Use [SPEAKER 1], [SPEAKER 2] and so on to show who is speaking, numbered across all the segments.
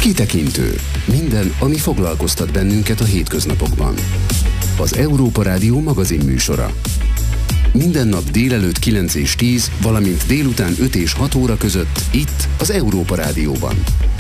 [SPEAKER 1] Kitekintő. Minden, ami foglalkoztat bennünket a hétköznapokban. Az Európa Rádió magazinműsora. Minden nap délelőtt 9 és 10, valamint délután 5 és 6 óra között itt az Európa Rádióban.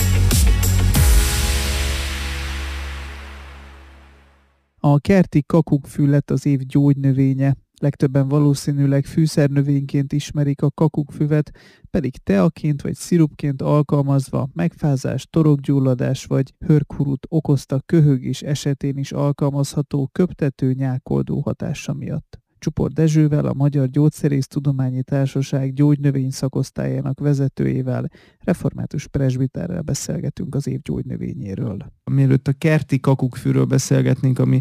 [SPEAKER 2] A kerti kakukkfű lett az év gyógynövénye. Legtöbben valószínűleg fűszernövényként ismerik a kakukkfüvet, pedig teaként vagy szirupként alkalmazva megfázás, torokgyulladás vagy hörgurút okozta köhögés esetén is alkalmazható köptető, nyákoldó hatása miatt. Csupor Dezsővel, a Magyar Gyógyszerésztudományi Társaság gyógynövény szakosztályának vezetőjével, református presbiterrel beszélgetünk az év gyógynövényéről. Mielőtt a kerti kakukkfűről beszélgetnénk, ami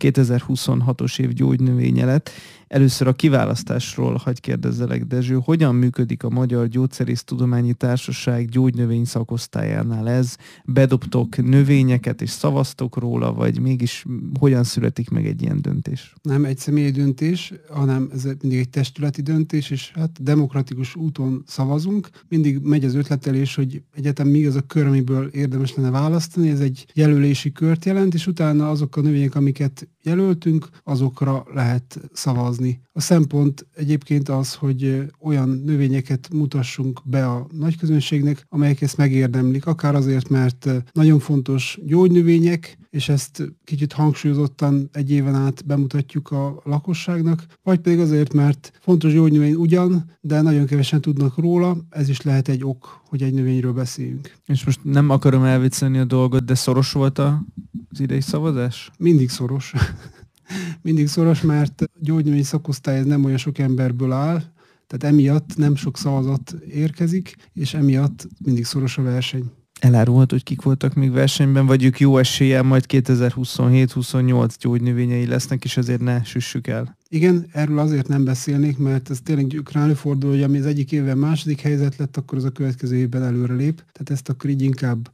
[SPEAKER 2] 2026-os év gyógynövénye lett, először a kiválasztásról hadd kérdezzelek, Dezső, hogyan működik a Magyar Gyógyszerésztudományi Társaság gyógynövény szakosztályánál ez? Bedobtok növényeket és szavaztok róla, vagy mégis hogyan születik meg egy ilyen döntés?
[SPEAKER 3] Nem egy személyi döntés, hanem ez mindig egy testületi döntés, és hát demokratikus úton szavazunk. Mindig megy az ötletelés, hogy egyetem mi az a kör, amiből érdemes lenne választani. Ez egy jelölési kört jelent, és utána azok a növények, amiket jelöltünk, azokra lehet szavazni. A szempont egyébként az, hogy olyan növényeket mutassunk be a nagyközönségnek, amelyek ezt megérdemlik. Akár azért, mert nagyon fontos gyógynövények, és ezt kicsit hangsúlyozottan egy éven át bemutatjuk a lakosságnak, vagy pedig azért, mert fontos gyógynövény ugyan, de nagyon kevesen tudnak róla, ez is lehet egy ok, hogy egy növényről beszéljünk.
[SPEAKER 2] És most nem akarom elviccelni a dolgot, de szoros volt az idei szavazás?
[SPEAKER 3] Mindig szoros. Mindig szoros, mert gyógynövény szakosztály ez nem olyan sok emberből áll, tehát emiatt nem sok szavazat érkezik, és emiatt mindig szoros a verseny.
[SPEAKER 2] Elárulhat, hogy kik voltak még versenyben, vagy ők jó eséllyel majd 2027-28 gyógynövényei lesznek, és azért ne süssük el.
[SPEAKER 3] Igen, erről azért nem beszélnék, mert ez tényleg gyakran előfordul, hogy ami az egyik évben második helyzet lett, akkor az a következő évben előre lép. Tehát ezt akkor így inkább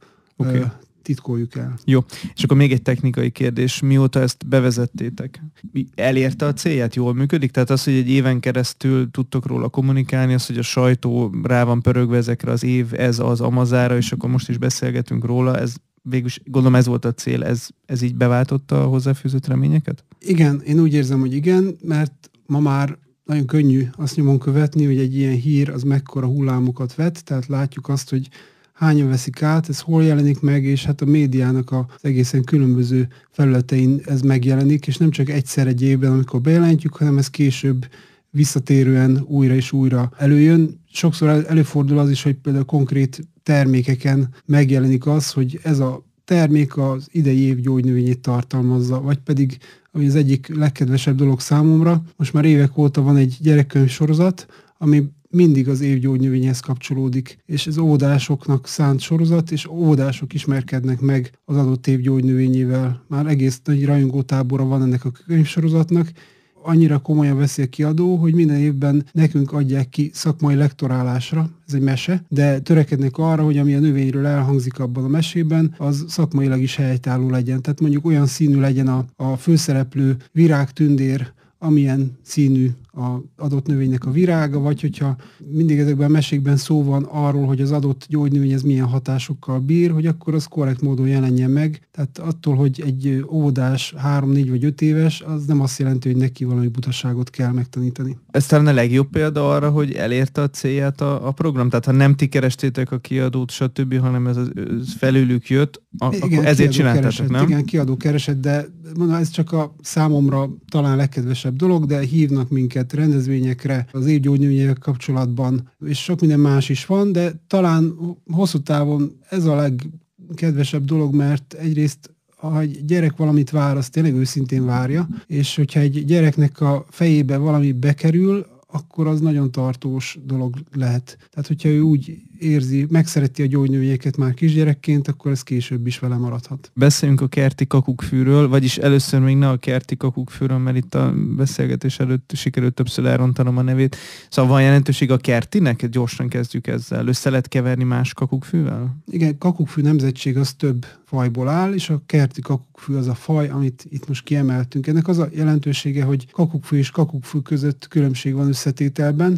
[SPEAKER 3] titkoljuk el.
[SPEAKER 2] Jó, és akkor még egy technikai kérdés. Mióta ezt bevezettétek? Elérte a célját? Jól működik? Tehát az, hogy egy éven keresztül tudtok róla kommunikálni, az, hogy a sajtó rá van pörögve ezekre az év, ez az Amazára, és akkor most is beszélgetünk róla, ez végülis, gondolom ez volt a cél, ez így beváltotta a hozzáfűzött reményeket?
[SPEAKER 3] Igen, én úgy érzem, hogy igen, mert ma már nagyon könnyű azt nyomon követni, hogy egy ilyen hír az mekkora hullámokat vet, tehát látjuk azt, hogy hányan veszik át, ez hol jelenik meg, és hát a médiának az egészen különböző felületein ez megjelenik, és nem csak egyszer egy évben, amikor bejelentjük, hanem ez később visszatérően újra és újra előjön. Sokszor előfordul az is, hogy például konkrét termékeken megjelenik az, hogy ez a termék az idei év gyógynövényét tartalmazza, vagy pedig, ami az egyik legkedvesebb dolog számomra, most már évek óta van egy gyerekkönyv sorozat, ami mindig az évgyógynövényhez kapcsolódik, és ez óvodásoknak szánt sorozat, és óvodások ismerkednek meg az adott év gyógynövényével. Már egész nagy rajongótábora van ennek a könyvsorozatnak. Annyira komolyan veszi a kiadó, hogy minden évben nekünk adják ki szakmai lektorálásra, ez egy mese, de törekednek arra, hogy ami a növényről elhangzik abban a mesében, az szakmailag is helytálló legyen. Tehát mondjuk olyan színű legyen a főszereplő virágtündér, amilyen színű az adott növénynek a virága, vagy hogyha mindig ezekben a mesékben szó van arról, hogy az adott gyógynövény ez milyen hatásokkal bír, hogy akkor az korrekt módon jelenjen meg. Tehát attól, hogy egy óvodás 3, 4 vagy 5 éves, az nem azt jelenti, hogy neki valami butaságot kell megtanítani.
[SPEAKER 2] Ez talán a legjobb példa arra, hogy elérte a célját a program. Tehát ha nem ti kerestétek a kiadót, stb., hanem ez felülük jött,
[SPEAKER 3] igen,
[SPEAKER 2] akkor ezért csináltátok, nem?
[SPEAKER 3] Igen, kiadó keresett, de mondom, ez csak a számomra talán legkedvesebb dolog, de hívnak minket rendezvényekre az évgyógynövényekkel kapcsolatban, és sok minden más is van, de talán hosszú távon ez a legkedvesebb dolog, mert egyrészt ha egy gyerek valamit vár, az tényleg őszintén várja, és hogyha egy gyereknek a fejébe valami bekerül, akkor az nagyon tartós dolog lehet. Tehát, hogyha ő úgy érzi, megszereti a gyógynövényeket már kisgyerekként, akkor ez később is vele maradhat.
[SPEAKER 2] Beszéljünk a kerti kakukkfűről, vagyis először még ne a kerti kakukkfűről, mert itt a beszélgetés előtt sikerült többször elrontanom a nevét. Szóval van jelentőség a kertinek? Gyorsan kezdjük ezzel. Össze lehet keverni más kakukkfűvel?
[SPEAKER 3] Igen, kakukkfű nemzetség az több fajból áll, és a kerti kakukkfű az a faj, amit itt most kiemeltünk. Ennek az a jelentősége, hogy kakukkfű és kakukkfű között különbség van összetételben, és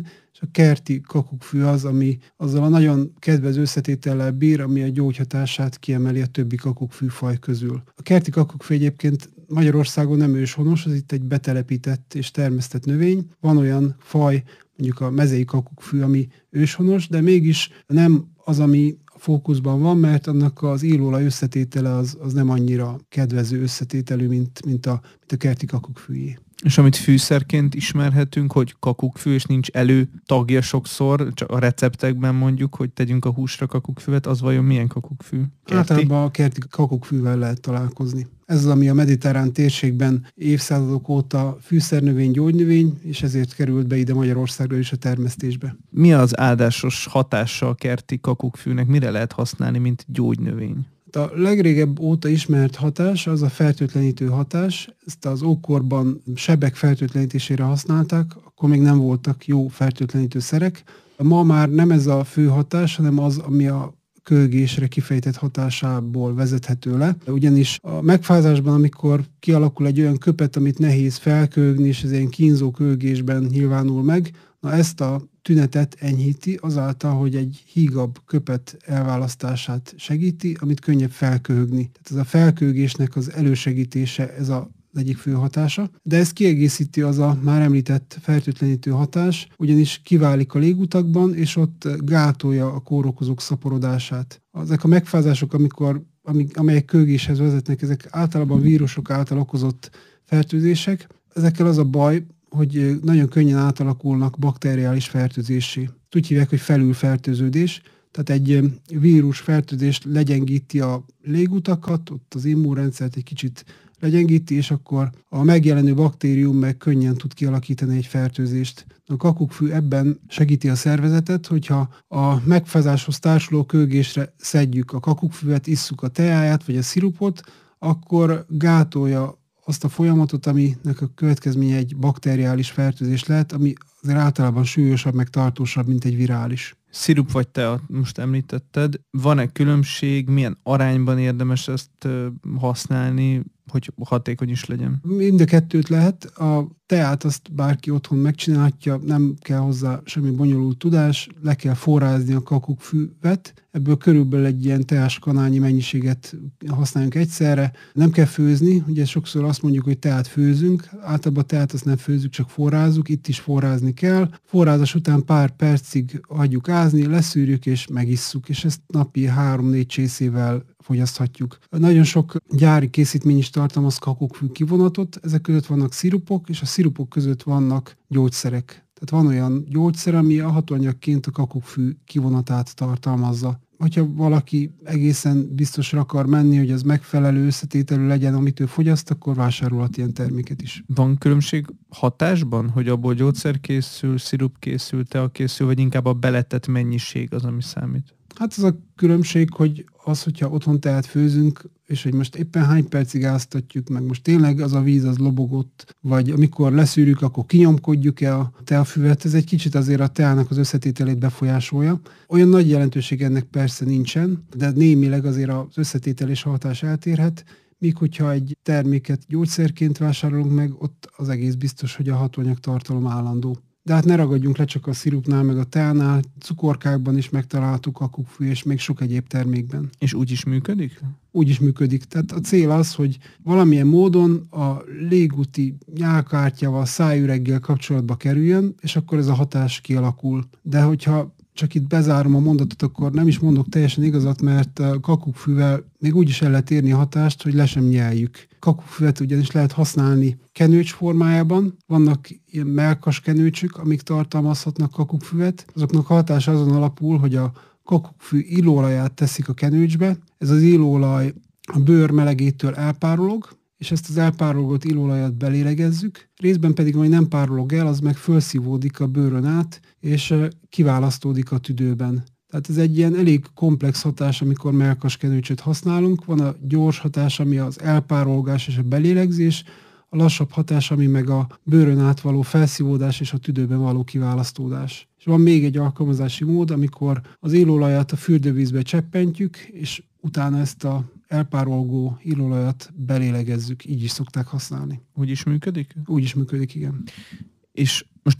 [SPEAKER 3] a kerti kakukkfű az, ami azzal a nagyon kedvező összetétellel bír, ami a gyógyhatását kiemeli a többi kakukkfűfaj közül. A kerti kakukkfű egyébként Magyarországon nem őshonos, az itt egy betelepített és termesztett növény. Van olyan faj, mondjuk a mezei kakukkfű, ami őshonos, de mégis nem az, ami fókuszban van, mert annak az illóolaj összetétele az nem annyira kedvező összetételű, mint a kerti kakukkfűjé.
[SPEAKER 2] És amit fűszerként ismerhetünk, hogy kakukkfű, és nincs tagja sokszor, csak a receptekben mondjuk, hogy tegyünk a húsra kakukkfüvet, az vajon milyen kakukkfű?
[SPEAKER 3] Általában a kerti kakukkfűvel lehet találkozni. Ez az, ami a mediterrán térségben évszázadok óta fűszernövény, gyógynövény, és ezért került be ide Magyarországra is a termesztésbe.
[SPEAKER 2] Mi az áldásos hatása a kerti kakukkfűnek? Mire lehet használni, mint gyógynövény?
[SPEAKER 3] A legrégebb óta ismert hatás az a fertőtlenítő hatás. Ezt az ókorban sebek fertőtlenítésére használták, akkor még nem voltak jó fertőtlenítő szerek. Ma már nem ez a fő hatás, hanem az, ami a kölgésre kifejtett hatásából vezethető le. Ugyanis a megfázásban, amikor kialakul egy olyan köpet, amit nehéz felkölgni, és ez ilyen kínzó kölgésben nyilvánul meg, ezt a tünetet enyhíti azáltal, hogy egy hígabb köpet elválasztását segíti, amit könnyebb felköhögni. Tehát ez a felköhögésnek az elősegítése, ez az egyik fő hatása. De ez kiegészíti az a már említett fertőtlenítő hatás, ugyanis kiválik a légutakban, és ott gátolja a kórokozók szaporodását. Ezek a megfázások, amelyek köhögéshez vezetnek, ezek általában vírusok által okozott fertőzések. Ezekkel az a baj, hogy nagyon könnyen átalakulnak bakteriális fertőzésé. Úgy hívják, hogy felülfertőződés. Tehát egy vírus fertőzést legyengíti a légutakat, ott az immunrendszert egy kicsit legyengíti, és akkor a megjelenő baktérium meg könnyen tud kialakítani egy fertőzést. A kakukkfű ebben segíti a szervezetet, hogyha a megfázáshoz társuló kölgésre szedjük a kakukkfüvet, isszuk a teáját vagy a szirupot, akkor gátolja azt a folyamatot, aminek a következménye egy bakteriális fertőzés lehet, ami azért általában súlyosabb, meg tartósabb, mint egy virális.
[SPEAKER 2] Szirup vagy tea, most említetted. Van-e különbség, milyen arányban érdemes ezt használni, hogy hatékony is legyen?
[SPEAKER 3] Mind a kettőt lehet. A teát azt bárki otthon megcsinálhatja, nem kell hozzá semmi bonyolult tudás, le kell forrázni a kakukkfüvet, ebből körülbelül egy ilyen teás kanálnyi mennyiséget használjunk egyszerre. Nem kell főzni, ugye sokszor azt mondjuk, hogy teát főzünk, általában teát azt nem főzzük, csak forrázzuk, itt is forrázni kell. Forrázás után pár percig hagyjuk ázni, leszűrjük és megisszuk, és ezt napi 3-4 csészével fogyaszthatjuk. Nagyon sok gyári készítmény is tartalmaz kakukkfű kivonatot, ezek között vannak szirupok, és a szirupok között vannak gyógyszerek. Tehát van olyan gyógyszer, ami a hatóanyagként a kakukkfű kivonatát tartalmazza. Hogyha valaki egészen biztosra akar menni, hogy az megfelelő összetételű legyen, amit ő fogyaszt, akkor vásárolhat ilyen terméket is.
[SPEAKER 2] Van különbség hatásban, hogy abból gyógyszer készül, szirup készül, tea készül, vagy inkább a beletett mennyiség az, ami számít?
[SPEAKER 3] Hát az a különbség, hogy hogyha otthon teát főzünk, és hogy most éppen hány percig áztatjuk, meg most tényleg az a víz az lobogott, vagy amikor leszűrjük, akkor kinyomkodjuk-e a teafüvet, ez egy kicsit azért a teának az összetételét befolyásolja. Olyan nagy jelentőség ennek persze nincsen, de némileg azért az összetétel és a hatás eltérhet, míg hogyha egy terméket gyógyszerként vásárolunk meg, ott az egész biztos, hogy a hatóanyag tartalom állandó. De hát ne ragadjunk le csak a szirupnál, meg a teánál, cukorkákban is megtaláltuk kakukkfű, és még sok egyéb termékben.
[SPEAKER 2] És úgy is működik?
[SPEAKER 3] Úgy is működik. Tehát a cél az, hogy valamilyen módon a légúti nyálkártyával, szájüreggel kapcsolatba kerüljön, és akkor ez a hatás kialakul. De hogyha csak itt bezárom a mondatot, akkor nem is mondok teljesen igazat, mert kakukkfűvel még úgy is el lehet érni a hatást, hogy le sem nyeljük. Kakukkfüvet ugyanis lehet használni kenőcs formájában. Vannak ilyen mellkas kenőcsök, amik tartalmazhatnak kakukkfüvet. Azoknak a hatása azon alapul, hogy a kakukkfű illóolaját teszik a kenőcsbe. Ez az illóolaj a bőr melegétől elpárolog, és ezt az elpárolgott illóolajat belélegezzük. Részben pedig, hogy nem párolog el, az meg felszívódik a bőrön át, és kiválasztódik a tüdőben. Tehát ez egy ilyen elég komplex hatás, amikor mellkas kenőcsöt használunk. Van a gyors hatás, ami az elpárolgás és a belélegzés, a lassabb hatás, ami meg a bőrön átvaló felszívódás és a tüdőben való kiválasztódás. És van még egy alkalmazási mód, amikor az illóolajat a fürdővízbe cseppentjük, és utána ezt a elpárolgó illóolajat belélegezzük. Így is szokták használni.
[SPEAKER 2] Úgy is működik?
[SPEAKER 3] Úgy is működik, igen.
[SPEAKER 2] És most ez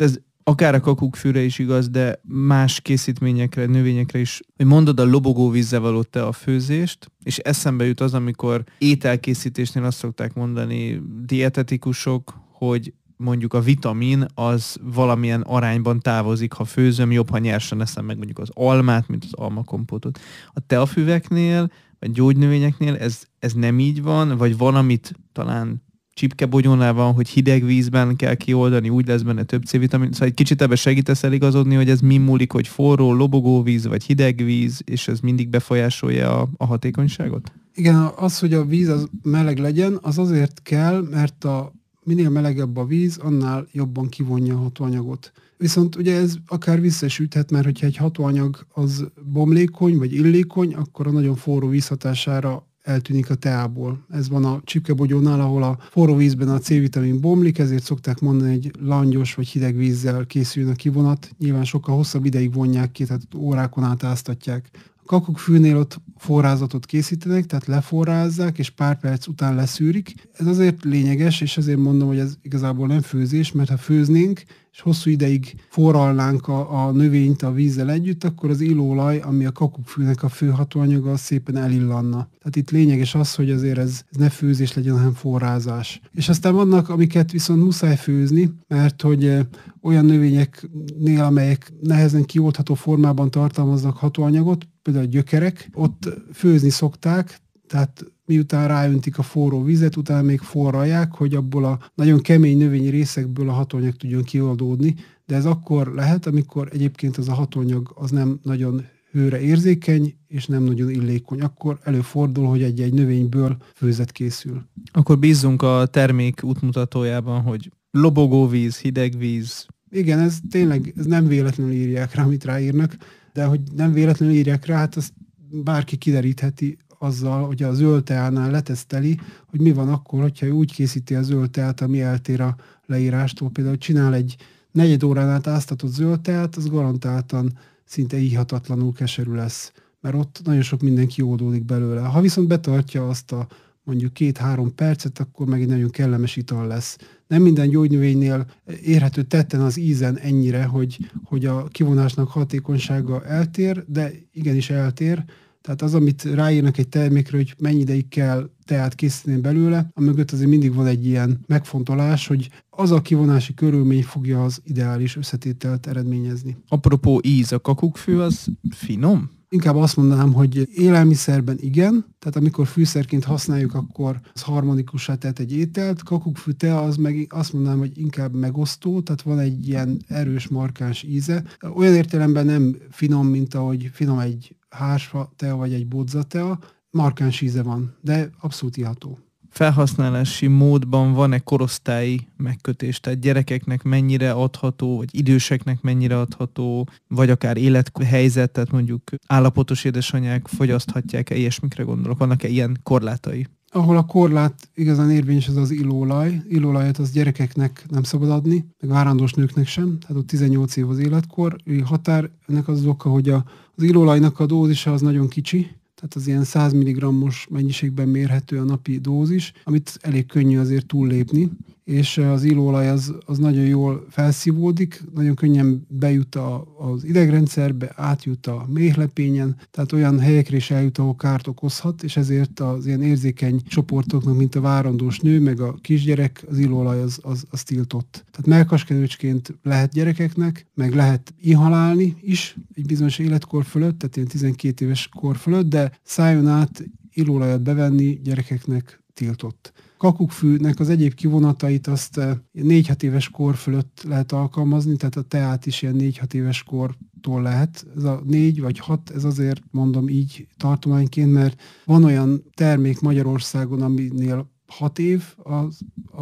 [SPEAKER 2] akár a kakukkfűre is igaz, de más készítményekre, növényekre is, hogy mondod a lobogó vízzel való teafőzést, és eszembe jut az, amikor ételkészítésnél azt szokták mondani dietetikusok, hogy mondjuk a vitamin az valamilyen arányban távozik, ha főzöm, jobb, ha nyersen eszem meg mondjuk az almát, mint az almakompótot. A teafüveknél, vagy gyógynövényeknél ez nem így van, vagy van, amit talán csipkebogyónál van, hogy hideg vízben kell kioldani, úgy lesz benne több C-vitamin. Szóval egy kicsit ebbe segítesz eligazodni, hogy ez mi múlik, hogy forró, lobogó víz, vagy hideg víz, és ez mindig befolyásolja a hatékonyságot?
[SPEAKER 3] Igen, az, hogy a víz az meleg legyen, az azért kell, mert minél melegebb a víz, annál jobban kivonja a hatóanyagot. Viszont ugye ez akár visszasüthet, mert hogyha egy hatóanyag az bomlékony vagy illékony, akkor a nagyon forró víz hatására eltűnik a teából. Ez van a csipkebogyónál, ahol a forró vízben a C-vitamin bomlik, ezért szokták mondani, hogy langyos vagy hideg vízzel készüljön a kivonat. Nyilván sokkal hosszabb ideig vonják ki, tehát órákon át áztatják. A kakukkfűnél ott forrázatot készítenek, tehát leforrázzák, és pár perc után leszűrik. Ez azért lényeges, és azért mondom, hogy ez igazából nem főzés, mert ha főznénk, és hosszú ideig forralnánk a növényt a vízzel együtt, akkor az illóolaj, ami a kakukkfűnek a fő hatóanyaga, az szépen elillanna. Tehát itt lényeges az, hogy azért ez ne főzés legyen, hanem forrázás. És aztán vannak, amiket viszont muszáj főzni, mert hogy olyan növényeknél, amelyek nehezen kioldható formában tartalmaznak hatóanyagot, például a gyökerek, ott főzni szokták, tehát miután ráöntik a forró vizet, utána még forralják, hogy abból a nagyon kemény növényi részekből a hatóanyag tudjon kioldódni, de ez akkor lehet, amikor egyébként az a hatóanyag az nem nagyon hőre érzékeny, és nem nagyon illékony. Akkor előfordul, hogy egy növényből főzet készül.
[SPEAKER 2] Akkor bízzunk a termék útmutatójában, hogy lobogó víz, hideg víz.
[SPEAKER 3] Igen, ez tényleg ez nem véletlenül írják rá, amit ráírnak, de hogy nem véletlenül írják rá, hát azt bárki kiderítheti azzal, hogy a zöld teánál leteszteli, hogy mi van akkor, hogyha úgy készíti a zöld teát, ami eltér a leírástól. Például csinál egy negyed órán át áztatott zöld teát, az garantáltan szinte íhatatlanul keserű lesz, mert ott nagyon sok minden kiódódik belőle. Ha viszont betartja azt a mondjuk 2-3 percet, akkor meg egy nagyon kellemes ital lesz. Nem minden gyógynövénynél érhető tetten az ízen ennyire, hogy a kivonásnak hatékonysága eltér, de igenis eltér. Tehát az, amit ráírnak egy termékre, hogy mennyi ideig kell teát készíteni belőle, amögött azért mindig van egy ilyen megfontolás, hogy az a kivonási körülmény fogja az ideális összetételt eredményezni.
[SPEAKER 2] Apropó íz, a kakukkfű az finom?
[SPEAKER 3] Inkább azt mondanám, hogy élelmiszerben igen, tehát amikor fűszerként használjuk, akkor az harmonikussá tett egy ételt. Kakukkfű tea az meg azt mondanám, hogy inkább megosztó, tehát van egy ilyen erős, markáns íze. Olyan értelemben nem finom, mint ahogy finom egy hársfa tea vagy egy bodza tea, markáns íze van, de abszolút iható.
[SPEAKER 2] Felhasználási módban van-e korosztályi megkötés? Tehát gyerekeknek mennyire adható, vagy időseknek mennyire adható, vagy akár élethelyzet, tehát mondjuk állapotos édesanyák fogyaszthatják-e, ilyesmikre gondolok? Vannak-e ilyen korlátai?
[SPEAKER 3] Ahol a korlát igazán érvényes, az illóolaj. Illóolajat az gyerekeknek nem szabad adni, meg várandós nőknek sem, tehát ott 18 év az életkor. Határ, ennek az oka, hogy az illóolajnak a dózisa az nagyon kicsi, tehát az ilyen 100 mg-os mennyiségben mérhető a napi dózis, amit elég könnyű azért túllépni, és az illóolaj az nagyon jól felszívódik, nagyon könnyen bejut az idegrendszerbe, átjut a méhlepényen, tehát olyan helyekre is eljut, ahol kárt okozhat, és ezért az ilyen érzékeny csoportoknak, mint a várandós nő, meg a kisgyerek, az illóolaj az tiltott. Tehát mellkaskenőcsként lehet gyerekeknek, meg lehet inhalálni is egy bizonyos életkor fölött, tehát ilyen 12 éves kor fölött, de szájon át illóolajat bevenni gyerekeknek tiltott. Kakukkfűnek az egyéb kivonatait azt 4-6 éves kor fölött lehet alkalmazni, tehát a teát is ilyen 4-6 éves kortól lehet. Ez a 4 vagy 6, ez azért mondom így tartományként, mert van olyan termék Magyarországon, aminél 6 év az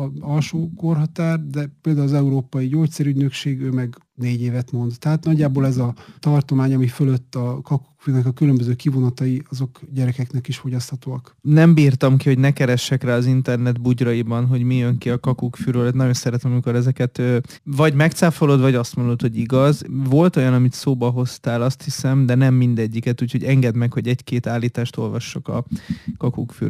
[SPEAKER 3] alsó korhatár, de például az Európai Gyógyszerügynökség, ő meg 4 évet mond. Tehát nagyjából ez a tartomány, ami fölött a kakukkfűnek a különböző kivonatai, azok gyerekeknek is fogyaszthatóak.
[SPEAKER 2] Nem bírtam ki, hogy ne keressek rá az internet bugyraiban, hogy mi jön ki a kakukkfűről. Nagyon szeretem, amikor ezeket vagy megcáfolod, vagy azt mondod, hogy igaz. Volt olyan, amit szóba hoztál, azt hiszem, de nem mindegyiket, úgyhogy engedd meg, hogy 1-2 állítást olvassak a kakukkfűről.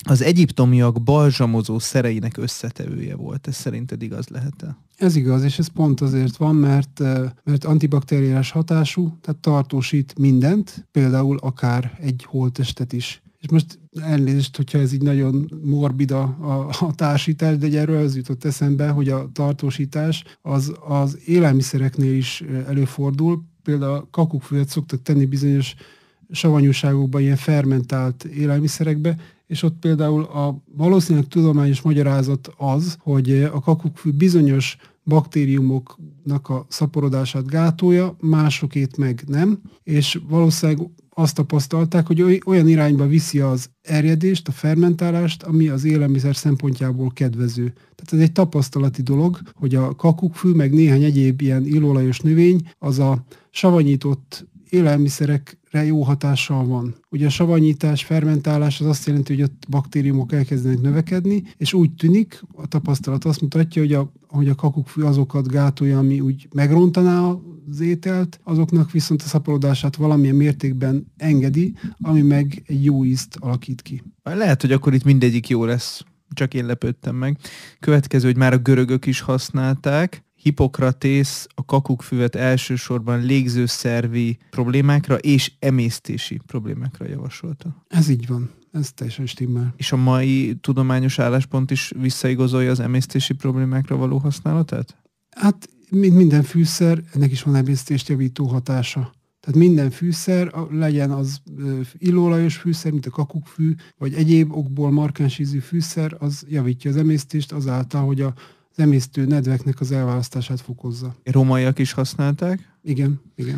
[SPEAKER 2] az egyiptomiak balzsamozó szereinek összetevője volt. Ez szerinted igaz lehet-e?
[SPEAKER 3] Ez igaz, és ez pont azért van, mert antibakteriális hatású, tehát tartósít mindent, például akár egy holttestet is. És most elnézést, hogyha ez így nagyon morbid a társítás, de erről az jutott eszembe, hogy a tartósítás az élelmiszereknél is előfordul. Például a kakukkfüvet szoktak tenni bizonyos savanyúságokba, ilyen fermentált élelmiszerekbe, és ott például a valószínűleg tudományos magyarázat az, hogy a kakukkfű bizonyos baktériumoknak a szaporodását gátolja, másokét meg nem, és valószínűleg azt tapasztalták, hogy olyan irányba viszi az erjedést, a fermentálást, ami az élelmiszer szempontjából kedvező. Tehát ez egy tapasztalati dolog, hogy a kakukkfű, meg néhány egyéb ilyen illóolajos növény, az a savanyított élelmiszerekre jó hatással van. Ugye a savanyítás, fermentálás az azt jelenti, hogy ott baktériumok elkezdenek növekedni, és úgy tűnik, a tapasztalat azt mutatja, hogy a kakukkfű azokat gátolja, ami úgy megrontaná az ételt, azoknak viszont a szaporodását valamilyen mértékben engedi, ami meg egy jó ízt alakít ki.
[SPEAKER 2] Lehet, hogy akkor itt mindegyik jó lesz, csak én lepődtem meg. Következő, hogy már a görögök is használták. Hippokratész a kakukkfüvet elsősorban légzőszervi problémákra és emésztési problémákra javasolta.
[SPEAKER 3] Ez így van. Ez teljesen stimmel.
[SPEAKER 2] És a mai tudományos álláspont is visszaigazolja az emésztési problémákra való használatát?
[SPEAKER 3] Hát, mint minden fűszer, ennek is van emésztést javító hatása. Tehát minden fűszer, legyen az illóolajos fűszer, mint a kakukkfű, vagy egyéb okból markáns ízű fűszer, az javítja az emésztést azáltal, hogy az emésztő nedveknek az elválasztását fokozza.
[SPEAKER 2] Rómaiak is használták?
[SPEAKER 3] Igen.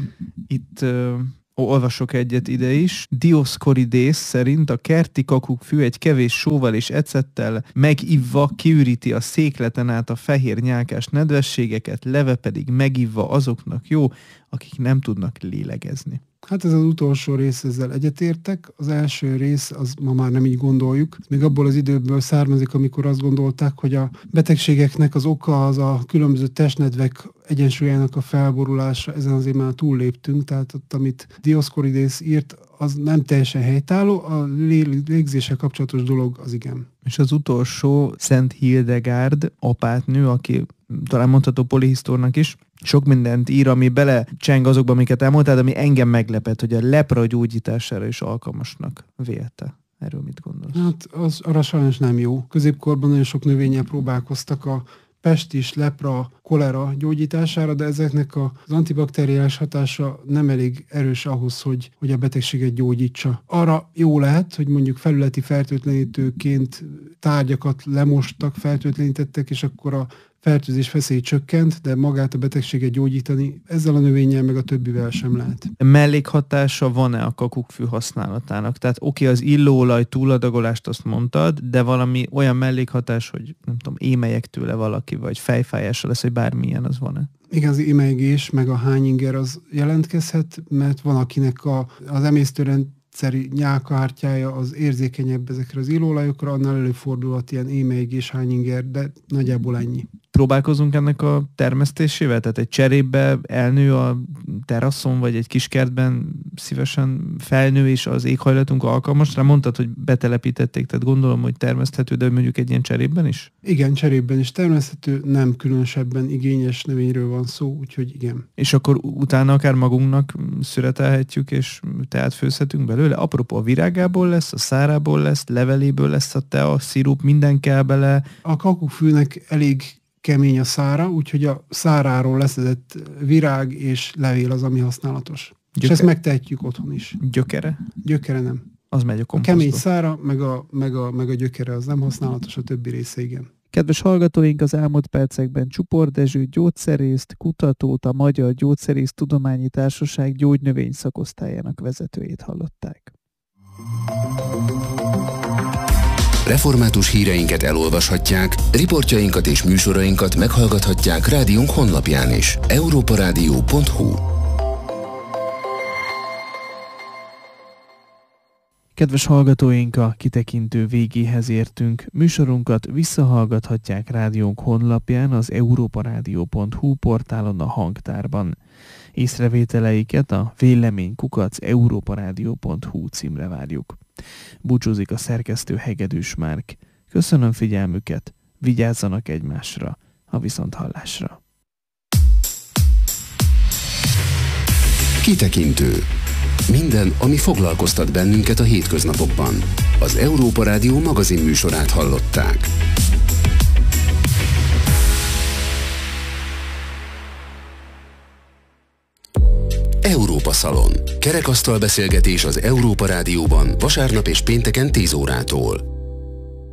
[SPEAKER 2] Itt olvasok egyet ide is. Dioscorides szerint a kerti kakukkfű egy kevés sóval és ecettel megivva kiüríti a székleten át a fehér nyálkás nedvességeket, leve pedig megivva azoknak jó, akik nem tudnak lélegezni.
[SPEAKER 3] Hát ez az utolsó rész, ezzel egyetértek. Az első rész, az ma már nem így gondoljuk. Még abból az időből származik, amikor azt gondolták, hogy a betegségeknek az oka az a különböző testnedvek egyensúlyának a felborulása. Ezen azért már túlléptünk, tehát ott, amit Dioscorides írt, az nem teljesen helytálló, a légzéssel kapcsolatos dolog az igen.
[SPEAKER 2] És az utolsó, Szent Hildegárd, apátnő, aki talán mondható polihisztornak is, sok mindent ír, ami belecseng azokba, amiket elmondtál, de ami engem meglepett, hogy a lepra gyógyítására is alkalmasnak vélte. Erről mit gondolsz?
[SPEAKER 3] Hát arra sajnos nem jó. Középkorban nagyon sok növényel próbálkoztak a pestis, lepra, kolera gyógyítására, de ezeknek az antibakteriális hatása nem elég erős ahhoz, hogy a betegséget gyógyítsa. Arra jó lehet, hogy mondjuk felületi fertőtlenítőként tárgyakat lemostak, fertőtlenítettek, és akkor a fertőzés veszély csökkent, de magát a betegséget gyógyítani ezzel a növényel meg a többivel sem lehet.
[SPEAKER 2] Mellékhatása van-e a kakukkfű használatának? Tehát oké, az illóolaj túladagolást azt mondtad, de valami olyan mellékhatás, hogy nem tudom, émelyek tőle valaki, vagy fejfájása lesz, hogy bármilyen, az van-e?
[SPEAKER 3] Igen, az émelygés meg a hányinger az jelentkezhet, mert van akinek az emésztőrendszeri nyálkahártyája az érzékenyebb ezekre az illóolajokra, annál előfordulhat ilyen émelygés, hányinger, de nagyjából ennyi.
[SPEAKER 2] Próbálkozunk ennek a termesztésével? Tehát egy cserépbe elnő a teraszon, vagy egy kiskertben szívesen felnő, és az éghajlatunk alkalmas rá? Mondtad, hogy betelepítették, tehát gondolom, hogy termeszthető, de mondjuk egy ilyen cserépben is?
[SPEAKER 3] Igen, cserépben is termeszthető, nem különösebben igényes növényről van szó, úgyhogy igen.
[SPEAKER 2] És akkor utána akár magunknak szüretelhetjük, és teát főzhetünk belőle? Apropó, a virágából lesz, a szárából lesz, leveléből lesz a tea, szirup, minden kell bele.
[SPEAKER 3] A kakukkfűnek elég kemény a szára, úgyhogy a száráról leszedett virág és levél az, ami használatos. És ezt megtehetjük otthon is.
[SPEAKER 2] Gyökere?
[SPEAKER 3] Gyökere nem.
[SPEAKER 2] Az megy a komposztba.
[SPEAKER 3] A kemény szára, meg a gyökere az nem használatos, a többi része igen.
[SPEAKER 2] Kedves hallgatóink, az elmúlt percekben Csupor Dezső gyógyszerészt, kutatót, a Magyar Gyógyszerész Tudományi Társaság gyógynövény szakosztályának vezetőjét hallották.
[SPEAKER 1] Református híreinket elolvashatják, riportjainkat és műsorainkat meghallgathatják rádiónk honlapján is. europaradio.hu.
[SPEAKER 2] Kedves hallgatóink, a kitekintő végéhez értünk. Műsorunkat visszahallgathatják rádiónk honlapján, az europaradio.hu portálon, a hangtárban. Észrevételeiket a vélemény@europaradio.hu címre várjuk. Búcsúzik a szerkesztő Hegedűs Márk. Köszönöm figyelmüket, vigyázzanak egymásra, a viszonthallásra.
[SPEAKER 1] Kitekintő. Minden, ami foglalkoztat bennünket a hétköznapokban. Az Európa Rádió magazinműsorát hallották. Európa Szalon. Kerekasztal beszélgetés az Európa Rádióban vasárnap és pénteken 10 órától.